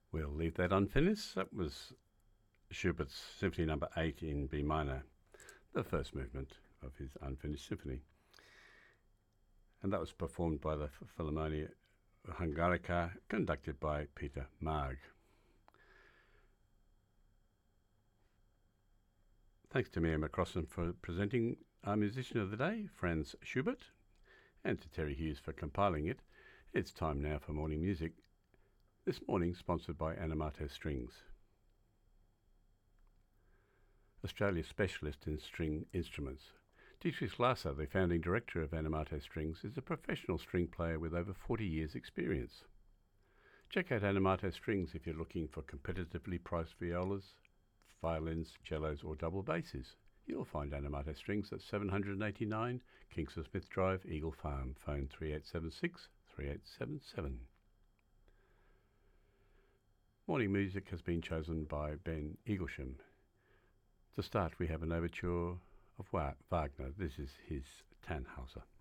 We'll leave that unfinished. That was Schubert's Symphony Number 8 in B minor, the first movement of his unfinished symphony. And that was performed by the Philharmonia Hungarica, conducted by Peter Maag. Thanks to Mia McCrossan for presenting our musician of the day, Franz Schubert, and to Terry Hughes for compiling it. It's time now for morning music. This morning sponsored by Anamato Strings, Australia's specialist in string instruments. Dietrich Lasser, the founding director of Anamato Strings, is a professional string player with over 40 years' experience. Check out Anamato Strings if you're looking for competitively priced violas, violins, cellos or double basses. You'll find Anamato Strings at 789 Kingston Smith Drive, Eagle Farm. Phone 3876 3877. Morning music has been chosen by Ben Eaglesham. To start, we have an overture of Wagner. This is his Tannhauser.